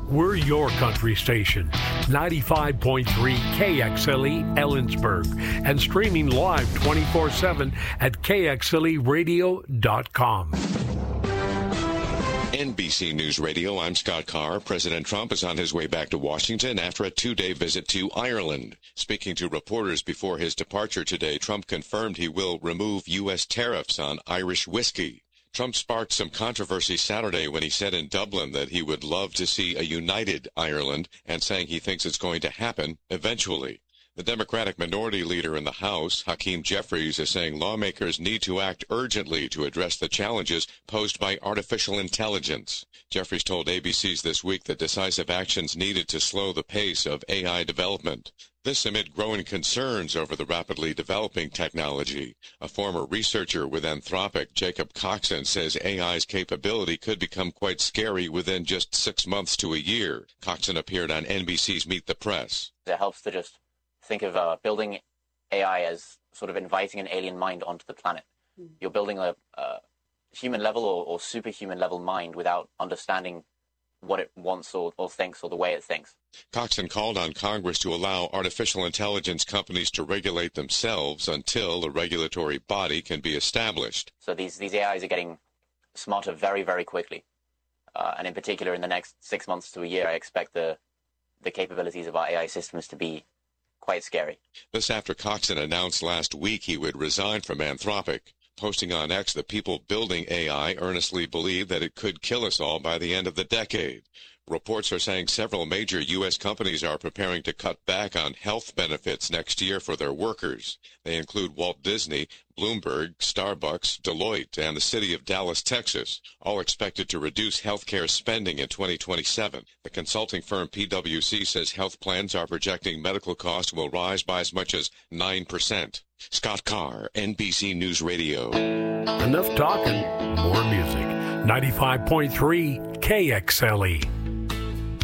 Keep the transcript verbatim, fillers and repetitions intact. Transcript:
We're your country station, ninety-five point three K X L E Ellensburg, and streaming live twenty-four seven at K X L E radio dot com. N B C News Radio, I'm Scott Carr. President Trump is on his way back to Washington after a two-day visit to Ireland. Speaking to reporters before his departure today, Trump confirmed he will remove U S tariffs on Irish whiskey. Trump sparked some controversy Saturday when he said in Dublin that he would love to see a united Ireland and saying he thinks it's going to happen eventually. The Democratic minority leader in the House, Hakeem Jeffries, is saying lawmakers need to act urgently to address the challenges posed by artificial intelligence. Jeffries told A B C's This Week that decisive actions needed to slow the pace of A I development. This amid growing concerns over the rapidly developing technology. A former researcher with Anthropic, Jacob Coxon, says A I's capability could become quite scary within just six months to a year. Coxon appeared on N B C's Meet the Press. It helps to just think of uh, building A I as sort of inviting an alien mind onto the planet. Mm. You're building a, a human level or, or superhuman level mind without understanding what it wants or, or thinks or the way it thinks. Coxon called on Congress to allow artificial intelligence companies to regulate themselves until a regulatory body can be established. So these, these A Is are getting smarter very, very quickly. Uh, and in particular, in the next six months to a year, I expect the, the capabilities of our A I systems to be quite scary. This after Coxon announced last week he would resign from Anthropic. Posting on X, the people building A I earnestly believe that it could kill us all by the end of the decade. Reports are saying several major U S companies are preparing to cut back on health benefits next year for their workers. They include Walt Disney, Bloomberg, Starbucks, Deloitte, and the city of Dallas, Texas, all expected to reduce health care spending in twenty twenty-seven. The consulting firm P W C says health plans are projecting medical costs will rise by as much as nine percent. Scott Carr, N B C News Radio. Enough talking, more music. ninety-five point three K X L E.